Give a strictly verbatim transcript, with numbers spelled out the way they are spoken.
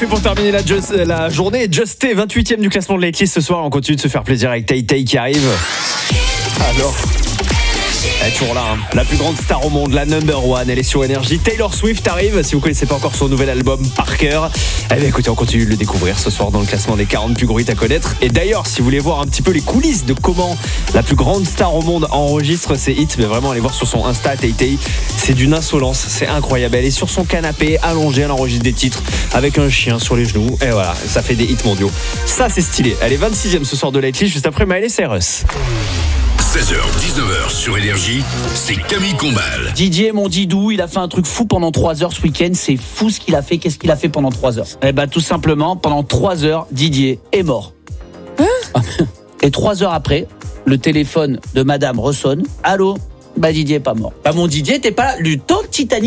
fait pour terminer la, just, la journée. Justé, vingt-huitième du classement de la hitlist ce soir. On continue de se faire plaisir avec Tay Tay qui arrive. Alors, elle est toujours là, hein. La plus grande star au monde, la number one, elle est sur Énergie. Taylor Swift arrive, si vous ne connaissez pas encore son nouvel album Par cœur. Eh bien écoutez, on continue de le découvrir ce soir dans le classement des quarante plus gros hits à connaître. Et d'ailleurs, si vous voulez voir un petit peu les coulisses de comment la plus grande star au monde enregistre ses hits, mais vraiment allez voir sur son Insta, Tay Tay. C'est d'une insolence, c'est incroyable. Elle est sur son canapé, allongée, elle enregistre des titres avec un chien sur les genoux. Et voilà, ça fait des hits mondiaux. Ça c'est stylé. Elle est vingt-sixième ce soir de la hitlist, juste après Miley Cyrus. seize heures dix-neuf heures sur Énergie, c'est Camille Combal. Didier, mon Didou, il a fait un truc fou pendant trois heures ce week-end. C'est fou ce qu'il a fait. Qu'est-ce qu'il a fait pendant trois heures? Eh ben, tout simplement, pendant trois heures, Didier est mort. Hein? Et trois heures après, le téléphone de madame ressonne. Allô? Bah, Didier est pas mort. Bah, mon Didier, t'es pas là. Le temps de Titanic.